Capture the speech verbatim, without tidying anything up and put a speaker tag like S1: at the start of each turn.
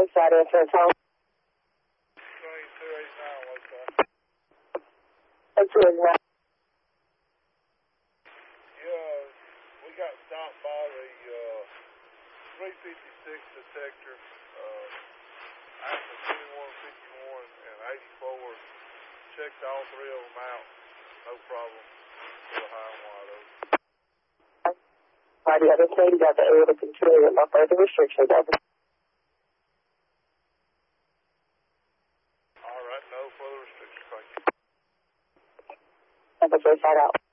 S1: side of the phone.
S2: twenty-two eighty-nine, what's that?
S1: That's really right.
S2: Yeah, we got stopped by the uh, three fifty-six detector, uh, after twenty-one fifty-one and eighty-four. Checked all three of them out. No problem. Still high and wide open.
S1: By the other side, you got the able to continue with no further restrictions.
S2: All right, no further restrictions. Thank you.
S1: Number four side out.